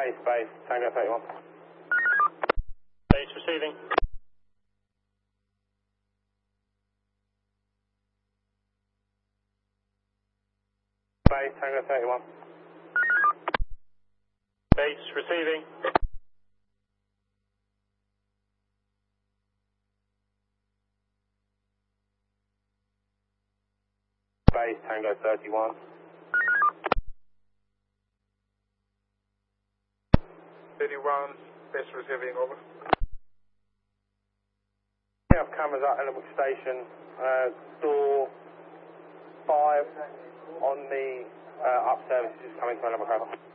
Base, Tango 31. Base receiving. Base, Tango 31. Base receiving. Base, Tango 31. 31, base receiving, over. We have cameras at Ellenwood Station, door 5 on the up service is coming to Ellenwood.